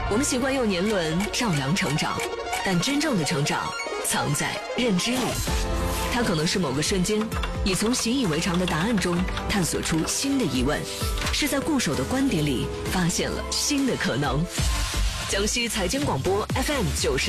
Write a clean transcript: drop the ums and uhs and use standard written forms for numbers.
我们习惯用年轮丈量成长，但真正的成长藏在认知里。它可能是某个瞬间，你从习以为常的答案中探索出新的疑问，是在固守的观点里发现了新的可能。江西财经广播 FM 90。